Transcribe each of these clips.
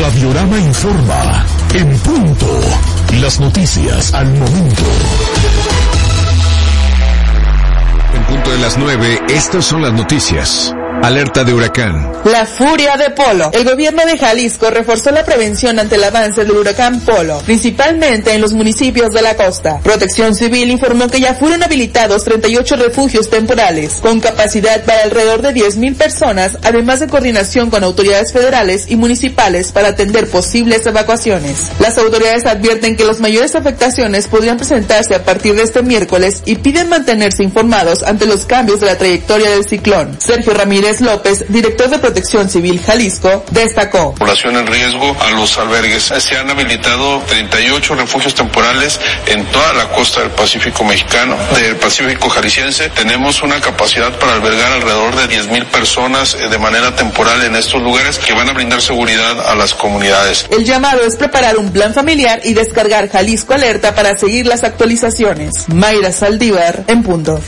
Radiorama informa. En punto. Las noticias al momento. En punto de las 9, estas son las noticias. Alerta de huracán. La furia de Polo. El gobierno de Jalisco reforzó la prevención ante el avance del huracán Polo, principalmente en los municipios de la costa. Protección Civil informó que ya fueron habilitados 38 refugios temporales, con capacidad para alrededor de 10,000 personas, además de coordinación con autoridades federales y municipales para atender posibles evacuaciones. Las autoridades advierten que las mayores afectaciones podrían presentarse a partir de este miércoles y piden mantenerse informados ante los cambios de la trayectoria del ciclón. Sergio Ramírez López, director de Protección Civil Jalisco, destacó: Población en riesgo a los albergues. Se han habilitado 38 refugios temporales en toda la costa del Pacífico mexicano, del Pacífico jalisciense. Tenemos una capacidad para albergar alrededor de 10,000 personas de manera temporal en estos lugares que van a brindar seguridad a las comunidades. El llamado es preparar un plan familiar y descargar Jalisco Alerta para seguir las actualizaciones. Mayra Saldívar, en punto.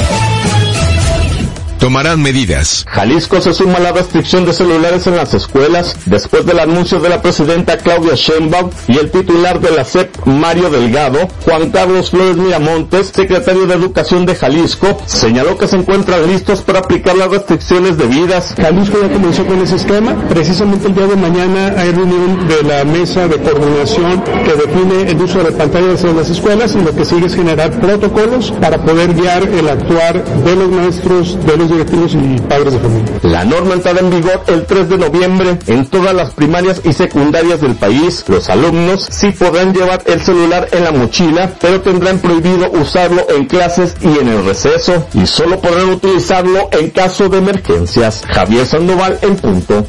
Tomarán medidas. Jalisco se suma a la restricción de celulares en las escuelas después del anuncio de la presidenta Claudia Sheinbaum y el titular de la SEP, Mario Delgado. Juan Carlos Flores Miramontes, secretario de Educación de Jalisco, señaló que se encuentran listos para aplicar las restricciones debidas. Jalisco ya comenzó con ese esquema. Precisamente el día de mañana hay reunión de la mesa de coordinación que define el uso de pantallas en las escuelas, y lo que sigue es generar protocolos para poder guiar el actuar de los maestros, de los directivos y padres de familia. La norma entrará en vigor el 3 de noviembre. En todas las primarias y secundarias del país, los alumnos sí podrán llevar el celular en la mochila, pero tendrán prohibido usarlo en clases y en el receso, y solo podrán utilizarlo en caso de emergencias. Javier Sandoval, en punto.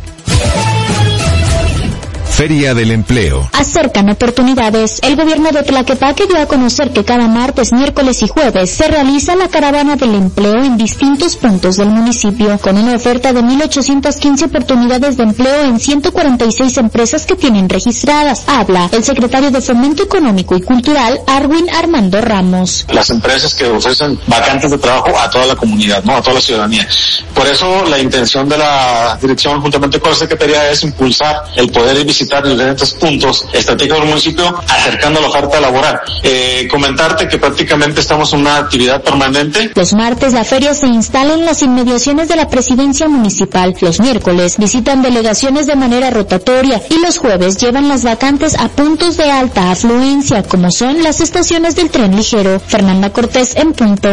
Feria del Empleo. Acercan oportunidades. El gobierno de Tlaquepaque dio a conocer que cada martes, miércoles y jueves se realiza la caravana del empleo en distintos puntos del municipio, con una oferta de 1,815 oportunidades de empleo en 146 empresas que tienen registradas. Habla el secretario de Fomento Económico y Cultural, Arwin Armando Ramos. Las empresas que ofrecen vacantes de trabajo a toda la comunidad, ¿no? A toda la ciudadanía. Por eso la intención de la dirección, juntamente con la Secretaría, es impulsar el poder visitar diferentes puntos estratégicos del municipio, acercando la oferta laboral. Comentarte que prácticamente estamos en una actividad permanente. Los martes la feria se instala en las inmediaciones de la presidencia municipal. Los miércoles visitan delegaciones de manera rotatoria y los jueves llevan las vacantes a puntos de alta afluencia, como son las estaciones del tren ligero. Fernanda Cortés, en punto.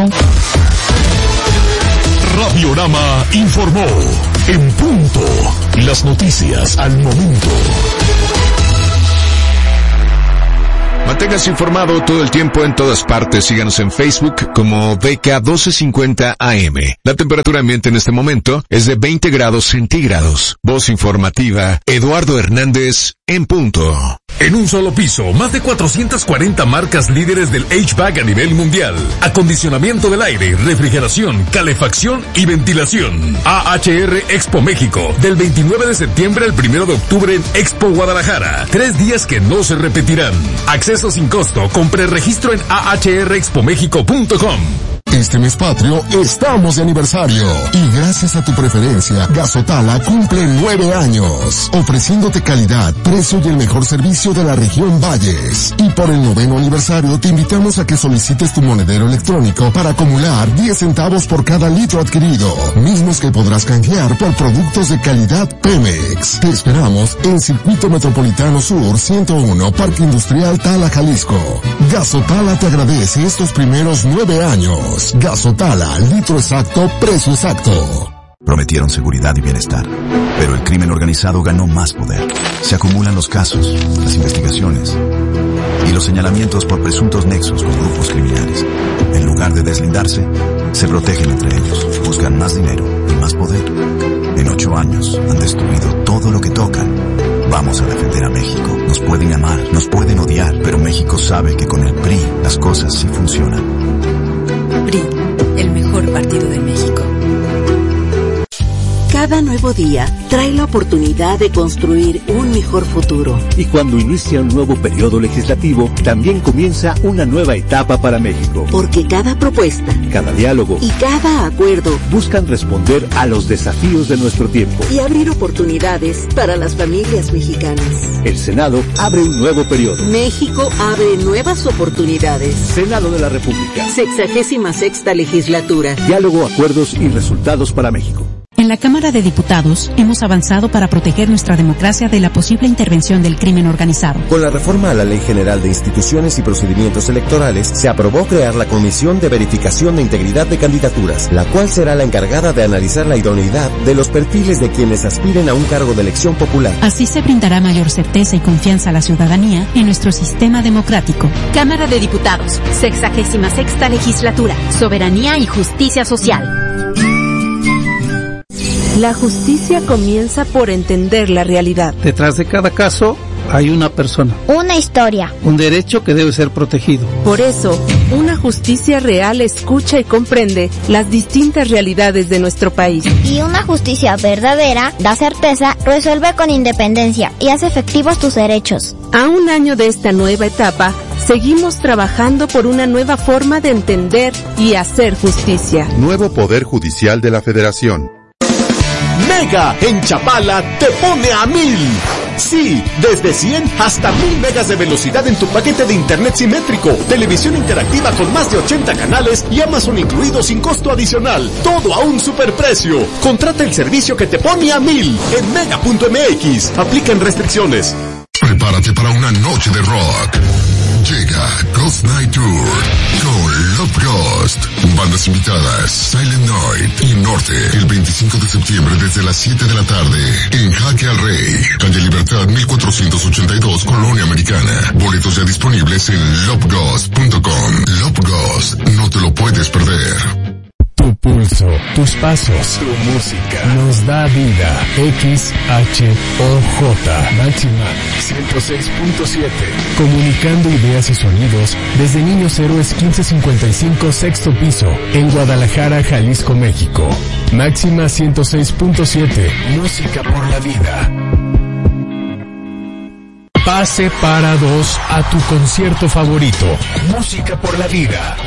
Radiorama informó. En punto. Las noticias al momento. Manténgase informado todo el tiempo en todas partes. Síganos en Facebook como BK 1250 AM. La temperatura ambiente en este momento es de 20 grados centígrados. Voz informativa, Eduardo Hernández, en punto. En un solo piso, más de 440 marcas líderes del HVAC a nivel mundial. Acondicionamiento del aire, refrigeración, calefacción y ventilación. AHR Expo México, del 29 de septiembre al 1 de octubre en Expo Guadalajara. 3 días que no se repetirán. Acceso sin costo, con preregistro en ahrexpomexico.com. Este mes patrio estamos de aniversario y gracias a tu preferencia, Gasotala cumple 9 años, ofreciéndote calidad, precio y el mejor servicio de la región Valles. Y por el 9º aniversario te invitamos a que solicites tu monedero electrónico para acumular 10 centavos por cada litro adquirido, mismos que podrás canjear por productos de calidad Pemex. Te esperamos en Circuito Metropolitano Sur 101, Parque Industrial Tala, Jalisco. Gasotala te agradece estos primeros 9 años. Gasotala, litro exacto, precio exacto. Prometieron seguridad y bienestar, pero el crimen organizado ganó más poder. Se acumulan los casos, las investigaciones y los señalamientos por presuntos nexos con grupos criminales. En lugar de deslindarse, se protegen entre ellos, buscan más dinero y más poder. En 8 años han destruido todo lo que tocan. Vamos a defender a México. Nos pueden amar, nos pueden odiar, pero México sabe que con el PRI las cosas sí funcionan. PRI, el mejor partido de México. Cada nuevo día trae la oportunidad de construir un mejor futuro. Y cuando inicia un nuevo periodo legislativo, también comienza una nueva etapa para México. Porque cada propuesta, cada diálogo y cada acuerdo buscan responder a los desafíos de nuestro tiempo y abrir oportunidades para las familias mexicanas. El Senado abre un nuevo periodo. México abre nuevas oportunidades. Senado de la República. 66ª legislatura. Diálogo, acuerdos y resultados para México. En la Cámara de Diputados hemos avanzado para proteger nuestra democracia de la posible intervención del crimen organizado. Con la reforma a la Ley General de Instituciones y Procedimientos Electorales, se aprobó crear la Comisión de Verificación de Integridad de Candidaturas, la cual será la encargada de analizar la idoneidad de los perfiles de quienes aspiren a un cargo de elección popular. Así se brindará mayor certeza y confianza a la ciudadanía en nuestro sistema democrático. Cámara de Diputados, 66ª Legislatura, Soberanía y Justicia Social. La justicia comienza por entender la realidad. Detrás de cada caso hay una persona. Una historia. Un derecho que debe ser protegido. Por eso, una justicia real escucha y comprende las distintas realidades de nuestro país. Y una justicia verdadera da certeza, resuelve con independencia y hace efectivos tus derechos. A un año de esta nueva etapa, seguimos trabajando por una nueva forma de entender y hacer justicia. Nuevo Poder Judicial de la Federación. Mega en Chapala te pone a 1000. Sí, desde 100 hasta 1000 megas de velocidad en tu paquete de internet simétrico, televisión interactiva con más de 80 canales y Amazon incluido sin costo adicional. Todo a un superprecio. Contrata el servicio que te pone a 1000 en mega.mx. Aplican restricciones. Prepárate para una noche de rock. Llega Ghost Night Tour con Love Ghost. Bandas invitadas, Silent Night y Norte. El 25 de septiembre desde las 7 de la tarde en Jaque al Rey. Calle Libertad 1482, Colonia Americana. Boletos ya disponibles en loveghost.com. Love Ghost, no te lo puedes perder. Tu pulso, tus pasos, tu música nos da vida. XHOJ Máxima 106.7. Comunicando ideas y sonidos desde Niños Héroes 1555 sexto piso en Guadalajara, Jalisco, México. Máxima 106.7. Música por la vida. Pase para 2 a tu concierto favorito. Música por la vida.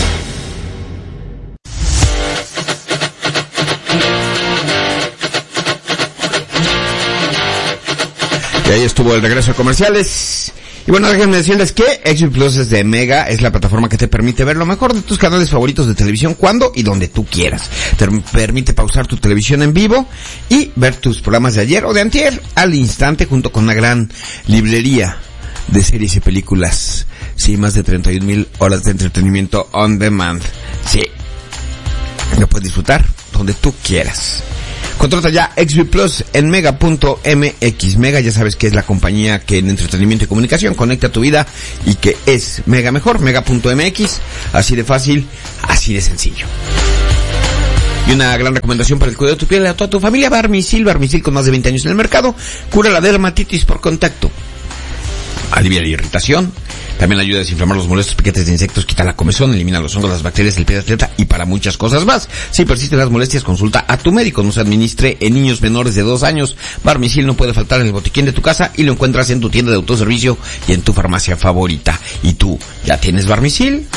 Y ahí estuvo el regreso a comerciales. Y bueno, déjenme decirles que XB Plus es de Mega, es la plataforma que te permite ver lo mejor de tus canales favoritos de televisión cuando y donde tú quieras. Te permite pausar tu televisión en vivo y ver tus programas de ayer o de antier al instante junto con una gran librería de series y películas. Sí, más de 31,000 horas de entretenimiento on demand. Sí, lo puedes disfrutar donde tú quieras. Contrata ya XB Plus en mega.mx. Mega, ya sabes que es la compañía que en entretenimiento y comunicación conecta tu vida y que es Mega mejor, mega.mx. Así de fácil, así de sencillo. Y una gran recomendación para el cuidado de tu piel y a toda tu familia, Barmisil con más de 20 años en el mercado. Cura la dermatitis por contacto. Alivia la irritación. También ayuda a desinflamar los molestos piquetes de insectos, quita la comezón, elimina los hongos, las bacterias del pie de atleta y para muchas cosas más. Si persisten las molestias, consulta a tu médico. No se administre en niños menores de 2 años. Barmisil no puede faltar en el botiquín de tu casa y lo encuentras en tu tienda de autoservicio y en tu farmacia favorita. ¿Y tú ya tienes Barmisil?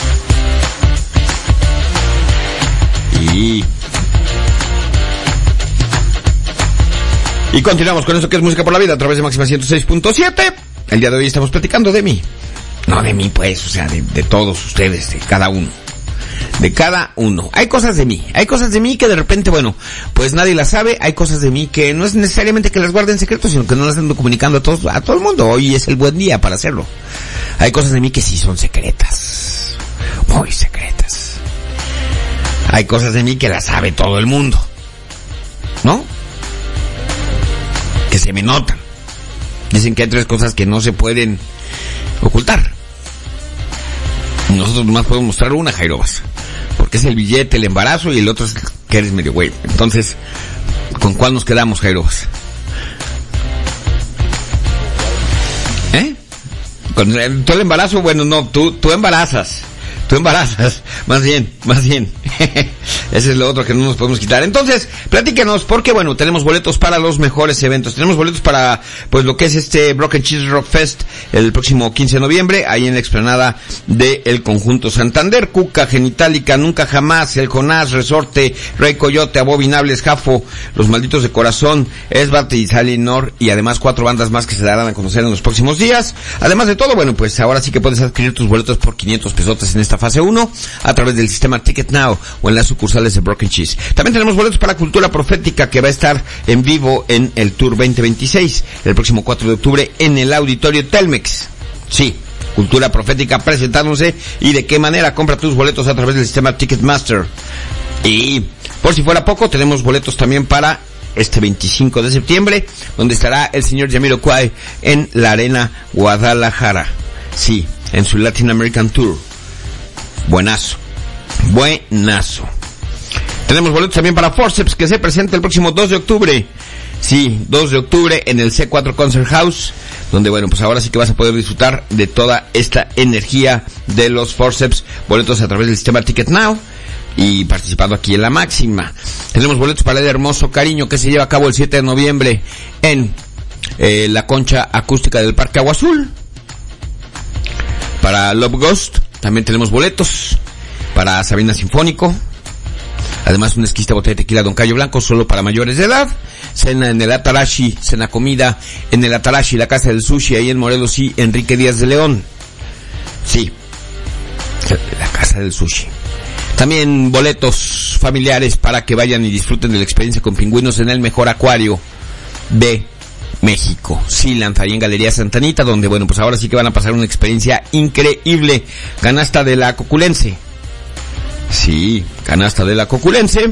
Y continuamos con eso que es Música por la Vida a través de Máxima 106.7. El día de hoy estamos platicando de mí. No de mí, pues, o sea, de todos ustedes, de cada uno. De cada uno. Hay cosas de mí que de repente, bueno, pues nadie las sabe. Hay cosas de mí que no es necesariamente que las guarden en secreto, sino que no las ando comunicando a todo el mundo. Hoy es el buen día para hacerlo. Hay cosas de mí que sí son secretas. Muy secretas. Hay cosas de mí que las sabe todo el mundo. ¿No? Que se me notan. Dicen que hay 3 cosas que no se pueden ocultar. Nosotros nomás podemos mostrar una, Jairobas. Porque es el billete, el embarazo y el otro es que eres medio güey. Entonces, ¿con cuál nos quedamos, Jairobas? Con todo el embarazo, bueno, no, tú embarazas. Más bien. Ese es lo otro que no nos podemos quitar. Entonces, platíquenos, porque bueno, tenemos boletos para los mejores eventos. Tenemos boletos para, pues, lo que es este Broken Cheese Rock Fest el próximo 15 de noviembre, ahí en la explanada del Conjunto Santander. Cuca, Genitalica, Nunca Jamás, El Jonás, Resorte, Rey Coyote, Abominables, Jafo, Los Malditos de Corazón, Esbart y Salinor, y además 4 bandas más que se darán a conocer en los próximos días. Además de todo, bueno, pues ahora sí que puedes adquirir tus boletos por 500 pesotes en esta fase 1 a través del sistema Ticket Now o en las sucursales de Broken Cheese. También tenemos boletos para Cultura Profética, que va a estar en vivo en el Tour 2026 el próximo 4 de octubre en el Auditorio Telmex. Sí, Cultura Profética presentándose. ¿Y de qué manera? Compra tus boletos a través del sistema Ticketmaster. Y por si fuera poco, tenemos boletos también para este 25 de septiembre, donde estará el señor Jamiroquai en la Arena Guadalajara. Sí, en su Latin American Tour. Buenazo. Tenemos boletos también para Forceps, que se presenta el próximo 2 de octubre. Sí, 2 de octubre en el C4 Concert House, donde bueno, pues ahora sí que vas a poder disfrutar de toda esta energía de los Forceps. Boletos a través del sistema Ticket Now y participando aquí en la máxima. Tenemos boletos para el hermoso Cariño, que se lleva a cabo el 7 de noviembre en la concha acústica del Parque Agua Azul. Para Love Ghost también tenemos boletos. Para Sabina Sinfónico, además una exquisita botella de tequila Don Cayo Blanco, solo para mayores de edad. Cena en el Atarashi, cena comida en el Atarashi, la casa del sushi, ahí en Morelos y Enrique Díaz de León. Sí, la casa del sushi. También boletos familiares para que vayan y disfruten de la experiencia con pingüinos en el mejor acuario de México, Sealand, ahí en Galería Santanita, donde bueno, pues ahora sí que van a pasar una experiencia increíble. Canasta de la Coculense. Sí, canasta de la Coculense.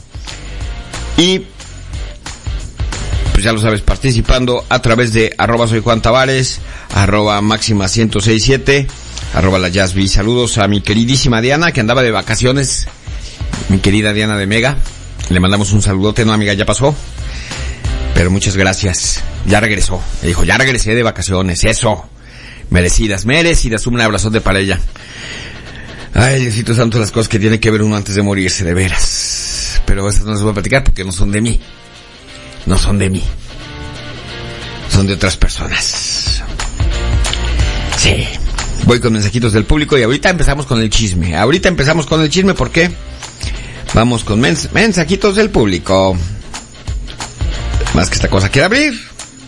Y pues ya lo sabes, participando a través de @soy Juan Tavares, @máxima1067, @la Jazzby. Saludos a mi queridísima Diana, que andaba de vacaciones. Mi querida Diana de Mega, le mandamos un saludote. No, amiga, ya pasó, pero muchas gracias. Ya regresó, me dijo, ya regresé de vacaciones. Eso, merecidas. Un abrazote para ella. Ay, Diosito santo, las cosas que tiene que ver uno antes de morirse, de veras. Pero esas no les voy a platicar porque no son de mí. Son de otras personas. Sí. Voy con mensajitos del público y ahorita empezamos con el chisme. ¿Por qué? Vamos con mensajitos del público. Más que esta cosa quiere abrir.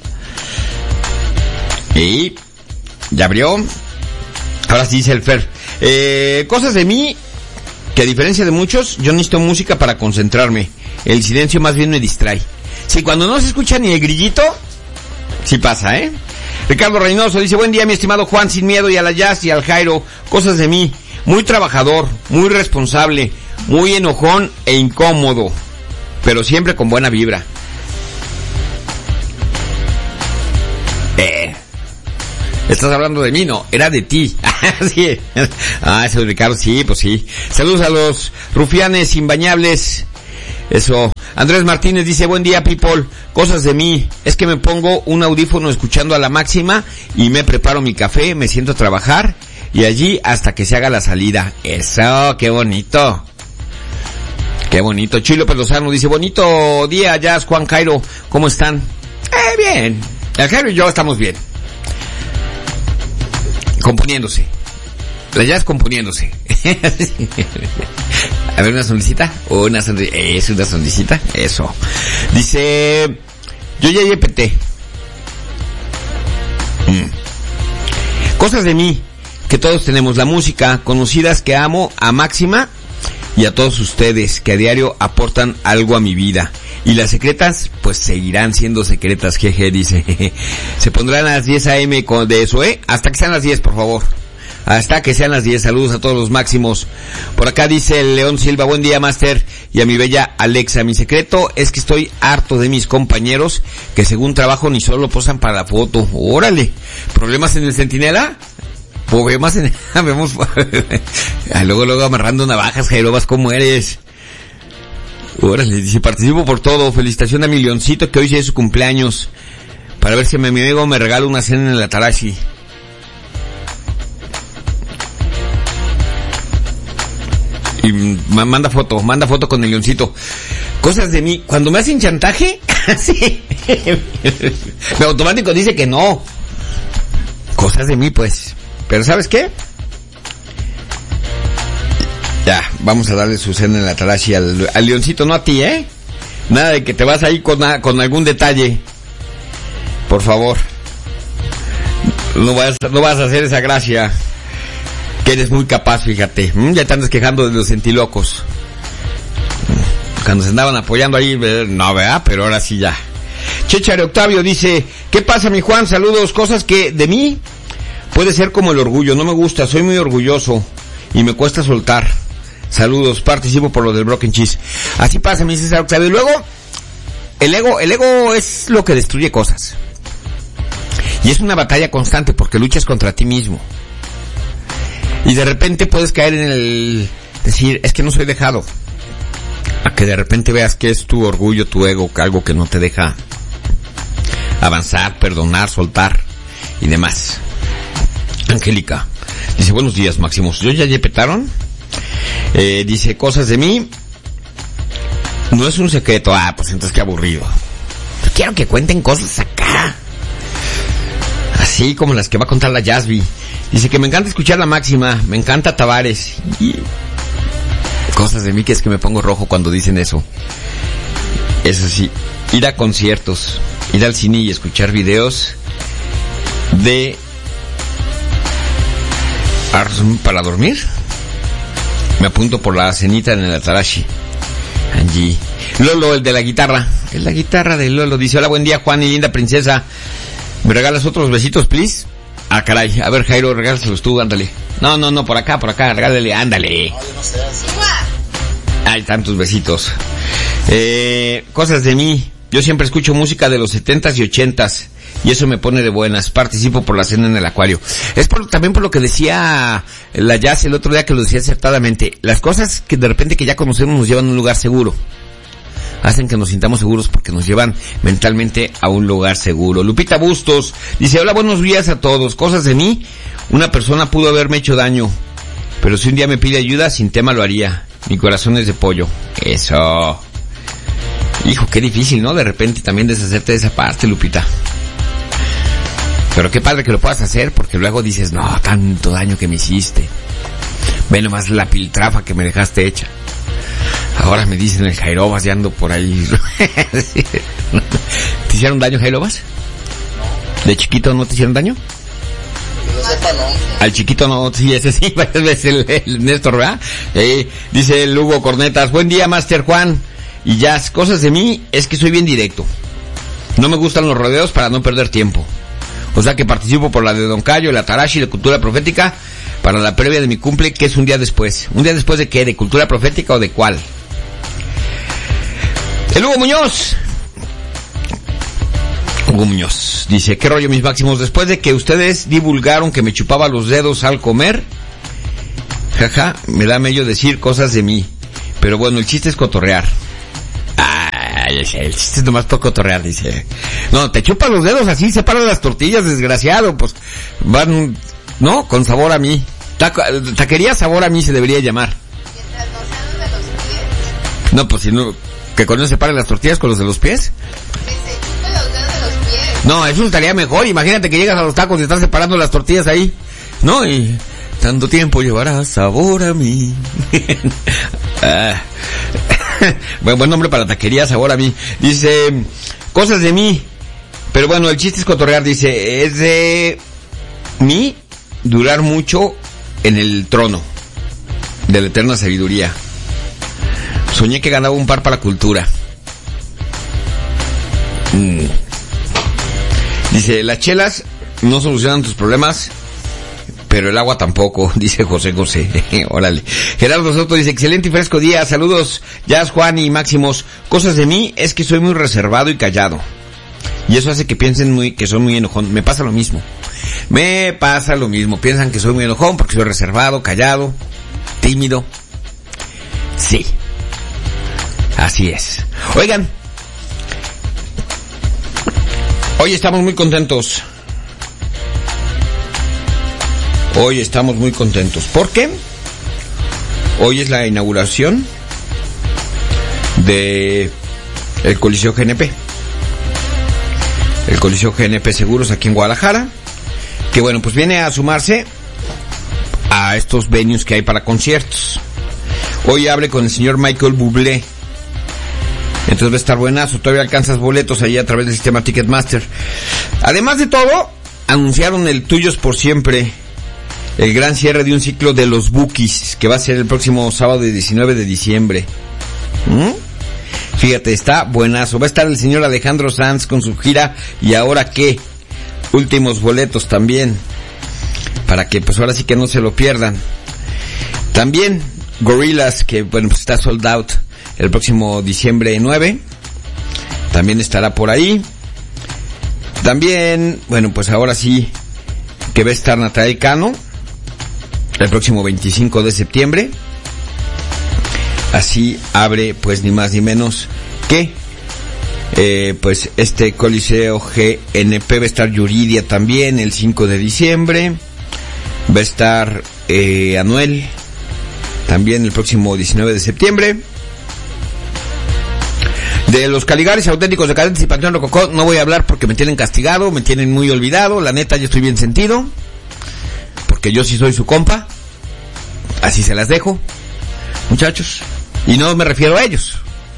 Y ya abrió. Ahora sí dice el Fer. Cosas de mí que a diferencia de muchos, yo necesito música para concentrarme. El silencio más bien me distrae. Sí, cuando no se escucha ni el grillito, sí pasa, ¿eh? Ricardo Reynoso dice, buen día mi estimado Juan, sin miedo, y a la Jazz y al Jairo. Cosas de mí, muy trabajador, muy responsable, muy enojón e incómodo, pero siempre con buena vibra. ¿Estás hablando de mí? No, era de ti. Sí. Ah, eso es Ricardo, sí, pues sí. Saludos a los rufianes imbañables. Eso. Andrés Martínez dice, buen día, people. Cosas de mí. Es que me pongo un audífono escuchando a la máxima y me preparo mi café, me siento a trabajar y allí hasta que se haga la salida. Eso, qué bonito. Qué bonito. Chilo Pedrosano dice, bonito día, Jazz, Juan, Jairo. ¿Cómo están? Bien. El Jairo y yo estamos bien. Componiéndose. La Jazz componiéndose. A ver, una sonrisita. Una sonrisita. Eso. Dice, yo ya YPT. Cosas de mí que todos tenemos. La música, conocidas que amo, a Máxima y a todos ustedes que a diario aportan algo a mi vida. Y las secretas, pues seguirán siendo secretas, jeje, dice. Se pondrán a las 10 a.m. de eso, hasta que sean las 10, por favor. Hasta que sean las 10. Saludos a todos los máximos. Por acá dice el León Silva, buen día, Master, y a mi bella Alexa. Mi secreto es que estoy harto de mis compañeros que según trabajo ni solo posan para la foto. Órale. ¿Problemas en el Centinela? Problemas en... Vemos... luego amarrando navajas, Jairo, vas como eres. Órale, dice, participo por todo. Felicitación a mi Leoncito, que hoy ya es su cumpleaños. Para ver si mi amigo me regala una cena en el Atarashi. Y manda foto con el leoncito. Cosas de mí. Cuando me hacen chantaje, sí. Me automático dice que no. Cosas de mí, pues. Pero ¿sabes qué? Ya, vamos a darle su cena en la Tarashi al leoncito, no a ti, ¿eh? Nada de que te vas ahí con algún detalle. Por favor. No vas a hacer esa gracia. Que eres muy capaz, fíjate. Ya te andas quejando de los sentilocos. Cuando se andaban apoyando ahí, no, ¿verdad? Pero ahora sí ya. Chechare Octavio dice, ¿qué pasa, mi Juan? Saludos. Cosas que de mí puede ser como el orgullo. No me gusta, soy muy orgulloso y me cuesta soltar. Saludos, participo por lo del Broken Cheese. Así pasa, mi César Octavio. Y luego, el ego es lo que destruye cosas. Y es una batalla constante porque luchas contra ti mismo. Y de repente puedes caer en el decir, es que no soy dejado. A que de repente veas que es tu orgullo, tu ego, algo que no te deja avanzar, perdonar, soltar y demás. Angélica dice, buenos días, Máximos. ¿Yo ya petaron? Dice, cosas de mí. No es un secreto. Pues entonces qué aburrido. Yo quiero que cuenten cosas acá. Así como las que va a contar la Yasby. Dice que me encanta escuchar la Máxima, me encanta Tavares. Y cosas de mí que es que me pongo rojo cuando dicen eso. Eso sí, ir a conciertos, ir al cine y escuchar videos de... ¿Para dormir? Me apunto por la cenita en el Atarashi. Angie. Lolo, el de la guitarra. Es la guitarra de Lolo. Dice, hola, buen día, Juan y linda princesa. ¿Me regalas otros besitos, please? Caray. A ver, Jairo, regálaselos tú, ándale. No, por acá, regálale, ándale. Hay tantos besitos. Cosas de mí. Yo siempre escucho música de los 70s y 80s. Y eso me pone de buenas. Participo por la cena en el acuario. Es también por lo que decía la Jazz el otro día, que lo decía acertadamente. Las cosas que de repente que ya conocemos nos llevan a un lugar seguro. Hacen que nos sintamos seguros porque nos llevan mentalmente a un lugar seguro. Lupita Bustos dice, hola, buenos días a todos. Cosas de mí. Una persona pudo haberme hecho daño, pero si un día me pide ayuda, sin tema lo haría. Mi corazón es de pollo. Eso. Hijo, qué difícil, ¿no? De repente también deshacerte de esa parte, Lupita. Pero qué padre que lo puedas hacer, porque luego dices, no, tanto daño que me hiciste. Ve nomás la piltrafa que me dejaste hecha. Ahora me dicen el Jairobas, ya ando por ahí. ¿Te hicieron daño, Jairobas? ¿De chiquito no te hicieron daño? No sepa, no. Al chiquito no, sí, ese sí, varias veces el Néstor, ¿verdad? Dice el Hugo Cornetas, buen día, Master Juan. Y ya, cosas de mí, es que soy bien directo. No me gustan los rodeos para no perder tiempo. O sea que participo por la de Don Cayo, la Tarashi, de Cultura Profética, para la previa de mi cumple, que es un día después. ¿Un día después de qué? ¿De Cultura Profética o de cuál? El Hugo Muñoz dice, ¿qué rollo, mis Máximos? Después de que ustedes divulgaron que me chupaba los dedos al comer, jaja, me da mello decir cosas de mí. Pero bueno, el chiste es cotorrear. El chiste es nomás por cotorrear, dice. No, te chupas los dedos así, separas las tortillas, desgraciado, pues van, ¿no? Con sabor a mí. Taquería sabor a mí se debería llamar. No, pues si no, que con eso separen las tortillas con los de los pies. No, eso estaría mejor. Imagínate que llegas a los tacos y están separando las tortillas ahí, ¿no? Y tanto tiempo llevará sabor a mí. Buen nombre para la taquería, sabor a mí. Dice, cosas de mí. Pero bueno, el chiste es cotorrear. Dice, es de mí durar mucho en el trono de la eterna sabiduría. Soñé que ganaba un par para la cultura. Dice, las chelas no solucionan tus problemas, pero el agua tampoco, dice José. Órale. Gerardo Soto dice, excelente y fresco día, saludos, Jazz, Juan y Máximos. Cosas de mí es que soy muy reservado y callado. Y eso hace que piensen que soy muy enojón. Me pasa lo mismo. Piensan que soy muy enojón porque soy reservado, callado, tímido. Sí. Así es. Oigan, hoy estamos muy contentos. ¿Por qué? Hoy es la inauguración de el Coliseo GNP. El Coliseo GNP Seguros aquí en Guadalajara, que bueno, pues viene a sumarse a estos venues que hay para conciertos. Hoy abre con el señor Michael Bublé. Entonces va a estar buenazo. Todavía alcanzas boletos ahí a través del sistema Ticketmaster. Además de todo, anunciaron el Tuyos por Siempre, el gran cierre de un ciclo de los Bukis, que va a ser el próximo sábado de 19 de diciembre. Fíjate, está buenazo. Va a estar el señor Alejandro Sanz con su gira ¿Y ahora qué? Últimos boletos también, para que pues ahora sí que no se lo pierdan. También Gorillaz, que bueno, pues está sold out el próximo diciembre 9. También estará por ahí. También, bueno, pues ahora sí que va a estar Natanael Cano el próximo 25 de septiembre. Así abre pues ni más ni menos que pues este Coliseo GNP. Va a estar Yuridia también el 5 de diciembre. Va a estar Anuel también el próximo 19 de septiembre. De los Caligaris, Auténticos Decadentes y Panteón Rococó no voy a hablar porque me tienen castigado, me tienen muy olvidado. La neta, yo estoy bien sentido, porque yo sí soy su compa. Así se las dejo, muchachos. Y no me refiero a ellos.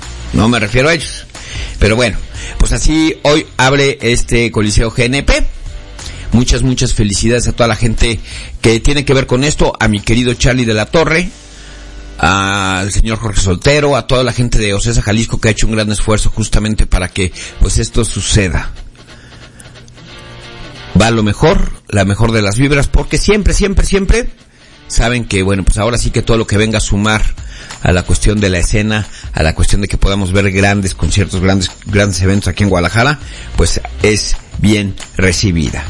Pero bueno, pues así hoy abre este Coliseo GNP. Muchas felicidades a toda la gente que tiene que ver con esto. A mi querido Charlie de la Torre, al señor Jorge Soltero, a toda la gente de Ocesa, Jalisco, que ha hecho un gran esfuerzo justamente para que pues esto suceda. Va lo mejor, la mejor de las vibras, porque siempre saben que bueno, pues ahora sí que todo lo que venga a sumar a la cuestión de la escena, a la cuestión de que podamos ver grandes conciertos, grandes eventos aquí en Guadalajara, pues es bien recibida.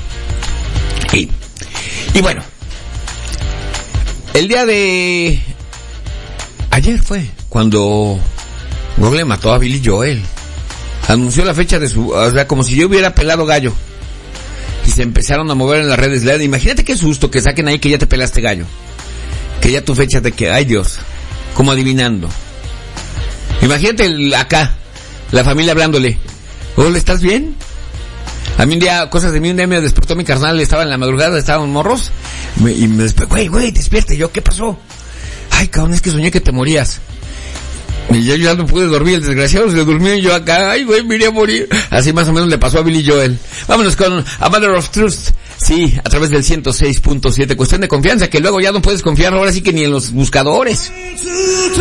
Y bueno, el día de ayer fue cuando Google mató a Billy Joel. Anunció la fecha de o sea, como si yo hubiera pelado gallo. Y se empezaron a mover en las redes. Imagínate qué susto que saquen ahí que ya te pelaste gallo. Que ya tu fecha de que, ay Dios, como adivinando. Imagínate acá, la familia hablándole. Hola, ¿estás bien? A mí un día me despertó mi carnal, estaba en la madrugada, estaban morros. Y me despertó, güey, despierte. Yo, ¿qué pasó? Ay, cabrón, es que soñé que te morías. Y yo ya no pude dormir, el desgraciado se le durmió y yo acá, ay güey, me iría a morir. Así más o menos le pasó a Billy Joel. Vámonos con A Matter of Truth. Sí, a través del 106.7. Cuestión de confianza, que luego ya no puedes confiar ahora sí que ni en los buscadores.